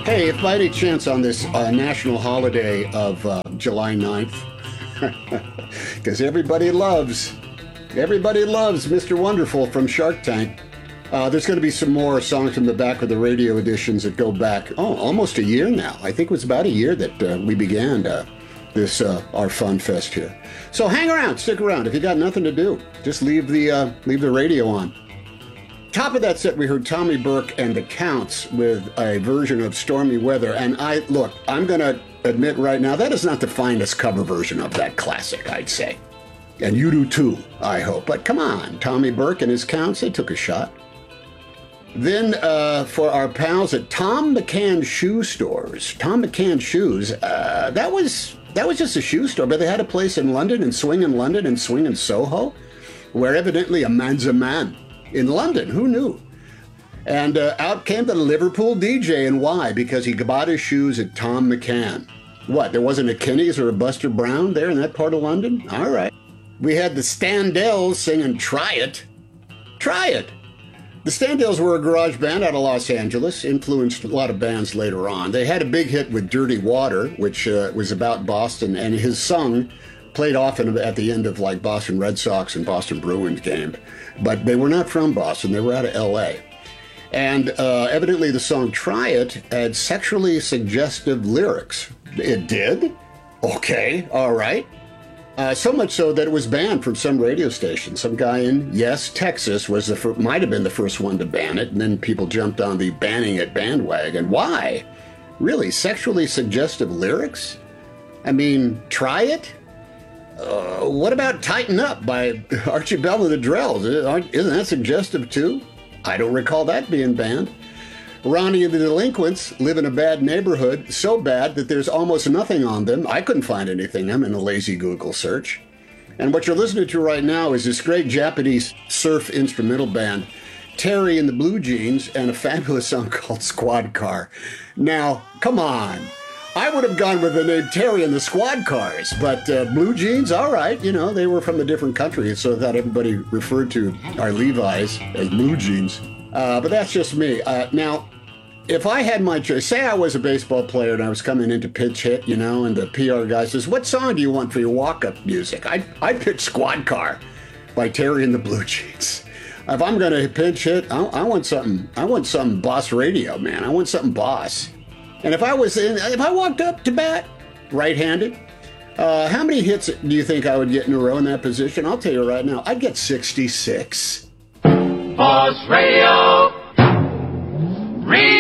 Hey, if by any chance on this national holiday of July 9th, because everybody loves Mr. Wonderful from Shark Tank. There's going to be some more songs from the back of the radio editions that go back, almost a year now. I think it was about a year that we began this our fun fest here. So hang around, stick around. If you got nothing to do, just leave the radio on. Top of that set, we heard Tommy Burke and the Counts with a version of Stormy Weather. And I'm going to admit right now, that is not the finest cover version of that classic, I'd say. And you do too, I hope. But come on, Tommy Burke and his Counts, they took a shot. Then for our pals at Tom McCann Shoe Stores, Tom McCann Shoes, that was just a shoe store, but they had a place in London and swing in Soho, where evidently a man's a man. In London, who knew? And out came the Liverpool DJ, and why? Because he bought his shoes at Tom McCann. What, there wasn't a Kinney's or a Buster Brown there in that part of London? All right. We had the Standells singing Try It. Try It. The Standells were a garage band out of Los Angeles, influenced a lot of bands later on. They had a big hit with Dirty Water, which was about Boston, and his song played often at the end of like Boston Red Sox and Boston Bruins game. But they were not from Boston, they were out of L.A. And evidently the song Try It had sexually suggestive lyrics. It did? Okay, all right. So much so that it was banned from some radio station. Some guy in, yes, Texas was might have been the first one to ban it, and then people jumped on the banning it bandwagon. Why? Really, sexually suggestive lyrics? I mean, Try It? What about Tighten Up by Archie Bell and the Drells? Isn't that suggestive too? I don't recall that being banned. Ronnie and the Delinquents live in a bad neighborhood, so bad that there's almost nothing on them. I couldn't find anything. I'm in a lazy Google search. And what you're listening to right now is this great Japanese surf instrumental band, Terry and the Blue Jeans, and a fabulous song called Squad Car. Now, come on. I would have gone with the name Terry and the Squad Cars, but Blue Jeans, all right, they were from a different country, so I thought everybody referred to our Levi's as Blue Jeans. But that's just me. Now, if I had my choice, say I was a baseball player and I was coming into pinch hit, and the PR guy says, what song do you want for your walk-up music? I'd pick Squad Car by Terry and the Blue Jeans. If I'm going to pinch hit, I want something boss radio, man. I want something boss. And if I walked up to bat right-handed, how many hits do you think I would get in a row in that position? I'll tell you right now, I'd get 66. Boss Radio.